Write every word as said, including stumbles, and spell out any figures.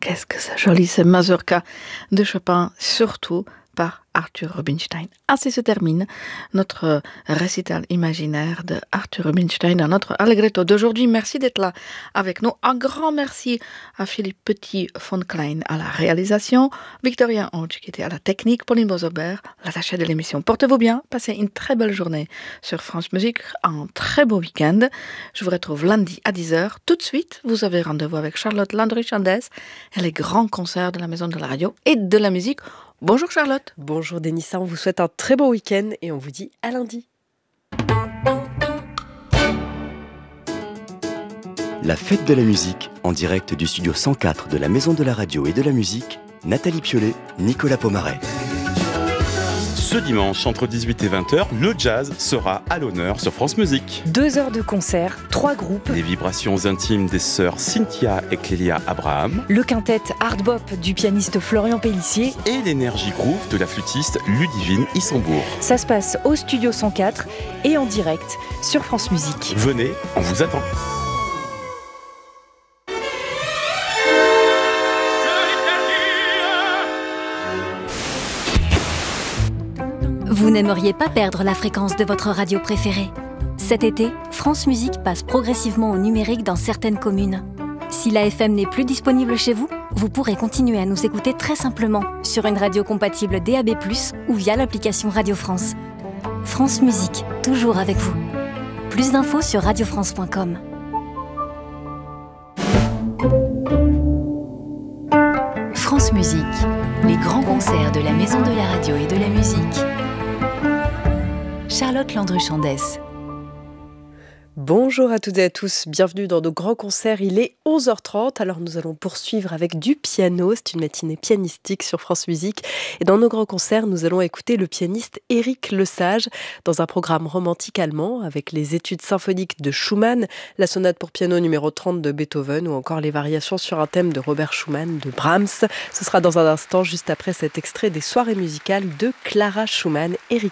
qu'est-ce que c'est joli, ce mazurka de Chopin, surtout par Arthur Rubinstein. Ainsi se termine notre récital imaginaire de Arthur Rubinstein dans notre Allegretto d'aujourd'hui. Merci d'être là avec nous. Un grand merci à Philippe Petit-von Klein à la réalisation, Victorien Ange qui était à la technique, Pauline Bozobert, l'attaché de l'émission. Portez-vous bien, passez une très belle journée sur France Musique, un très beau week-end. Je vous retrouve lundi à dix heures. Tout de suite, vous avez rendez-vous avec Charlotte Landry-Chandès et les grands concerts de la Maison de la Radio et de la musique. Bonjour Charlotte. Bonjour Denissa, on vous souhaite un très beau week-end et on vous dit à lundi. La fête de la musique, en direct du studio cent quatre de la Maison de la Radio et de la Musique, Nathalie Piolet, Nicolas Pomaret. Ce dimanche, entre dix-huit et vingt heures, le jazz sera à l'honneur sur France Musique. Deux heures de concert, trois groupes. Les vibrations intimes des sœurs Cynthia et Clélia Abraham. Le quintet Hard Bop du pianiste Florian Pellissier. Et l'énergie groove de la flûtiste Ludivine Issembourg. Ça se passe au studio cent quatre et en direct sur France Musique. Venez, on vous attend. Vous n'aimeriez pas perdre la fréquence de votre radio préférée? Cet été, France Musique passe progressivement au numérique dans certaines communes. Si la F M n'est plus disponible chez vous, vous pourrez continuer à nous écouter très simplement sur une radio compatible D A B plus, ou via l'application Radio France. France Musique, toujours avec vous. Plus d'infos sur radio france point com. France Musique, les grands concerts de la Maison de la Radio et de la Musique. Charlotte Landry-Chandès. Bonjour à toutes et à tous, bienvenue dans nos grands concerts, il est onze heures trente, alors nous allons poursuivre avec du piano, c'est une matinée pianistique sur France Musique, et dans nos grands concerts, nous allons écouter le pianiste Éric Lesage dans un programme romantique allemand avec les études symphoniques de Schumann, la sonate pour piano numéro trente de Beethoven ou encore les variations sur un thème de Robert Schumann de Brahms. Ce sera dans un instant, juste après cet extrait des soirées musicales de Clara Schumann, Éric